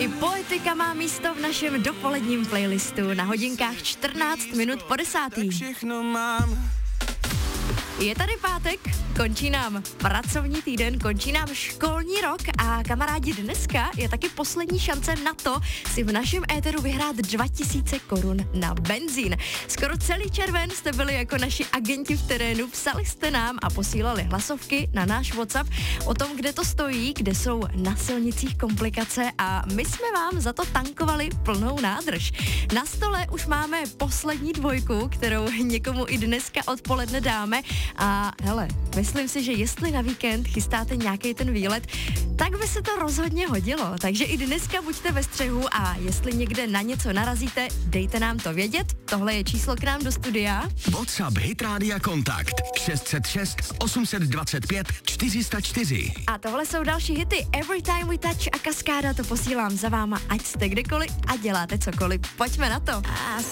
I poetika má místo v našem dopoledním playlistu na hodinkách 14 minut po 10. Je tady pátek, končí nám pracovní týden, končí nám školní rok a kamarádi, dneska je taky poslední šance na to si v našem éteru vyhrát 2000 korun na benzín. Skoro celý červen jste byli jako naši agenti v terénu, psali jste nám a posílali hlasovky na náš WhatsApp o tom, kde to stojí, kde jsou na silnicích komplikace a my jsme vám za to tankovali plnou nádrž. Na stole už máme poslední dvojku, kterou někomu i dneska odpoledne dáme. A hele, myslím si, že jestli na víkend chystáte nějaký ten výlet, tak by se to rozhodně hodilo. Takže i dneska buďte ve střehu a jestli někde na něco narazíte, dejte nám to vědět. Tohle je číslo k nám do studia. WhatsApp Hit Rádia Kontakt 606 825 404. A tohle jsou další hity. Every Time We Touch a Kaskáda, to posílám za váma, ať jste kdekoliv a děláte cokoliv. Pojďme na to.